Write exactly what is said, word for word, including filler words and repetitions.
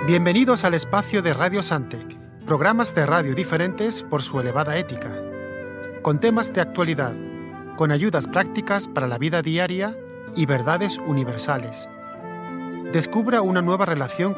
Bienvenidos al espacio de Radio Santec, programas de radio diferentes por su elevada ética, con temas de actualidad, con ayudas prácticas para la vida diaria y verdades universales. Descubra una nueva relación